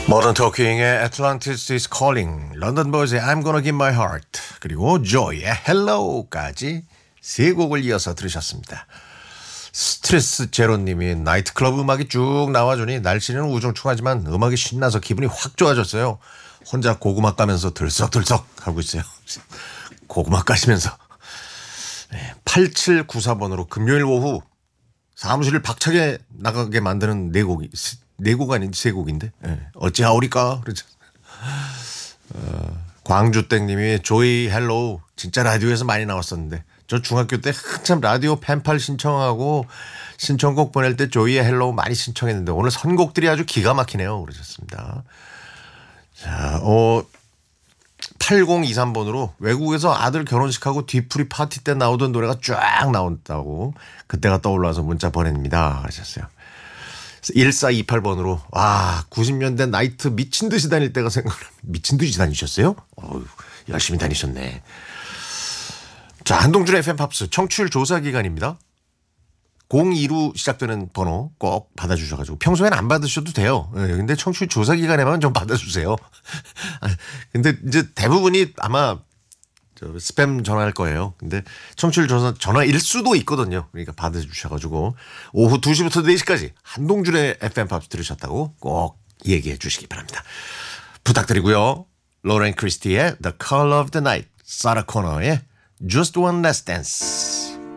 모던 토킹의 Atlantis is Calling, 런던 보이즈의 I'm Gonna Give My Heart, 그리고 조이의 Hello까지 세 곡을 이어서 들으셨습니다. 스트레스 제로님이 나이트클럽 음악이 쭉 나와주니 날씨는 우중충하지만 음악이 신나서 기분이 확 좋아졌어요. 혼자 고구마 까면서 들썩들썩 하고 있어요. 고구마 까시면서. 8794번으로 금요일 오후 사무실을 박차게 나가게 만드는 네 곡 아닌 세 곡인데 어찌하오리까 그렇죠. 광주땡님이 조이 헬로우 진짜 라디오에서 많이 나왔었는데 저 중학교 때 한참 라디오 펜팔 신청하고 신청곡 보낼 때 조이의 헬로우 많이 신청했는데 오늘 선곡들이 아주 기가 막히네요 그러셨습니다. 자, 8023번으로 외국에서 아들 결혼식하고 뒤풀이 파티 때 나오던 노래가 쫙 나온다고 그때가 떠올라서 문자 보냅니다 하셨어요. 1428번으로 와 90년대 나이트 미친 듯이 다닐 때가 생각나. 미친 듯이 다니셨어요? 열심히 다니셨네. 자, 한동준의 FM 팝스 청취율 조사 기간입니다. 02로 시작되는 번호 꼭 받아주셔가지고 평소에는 안 받으셔도 돼요. 근데 청취율 조사 기간에만 좀 받아주세요. 근데 이제 대부분이 아마 스팸 전화할 거예요. 근데 청취율 조사 전화일 수도 있거든요. 그러니까 받아주셔가지고 오후 2시부터 4시까지 한동준의 FM 팝스 들으셨다고 꼭 얘기해 주시기 바랍니다. 부탁드리고요. 로렌 크리스티의 The Color of the Night, 사라 코너의 Just One Last Dance.